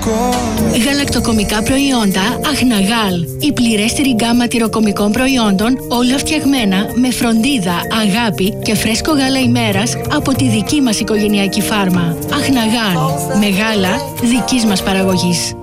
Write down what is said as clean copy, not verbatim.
Γαλακτοκομικά προϊόντα Αχναγάλ. Η πληρέστερη γκάμα τυροκομικών προϊόντων, όλα φτιαγμένα με φροντίδα, αγάπη και φρέσκο γάλα ημέρας από τη δική μας οικογενειακή φάρμα. Αχναγάλ. Με γάλα δικής μας παραγωγής.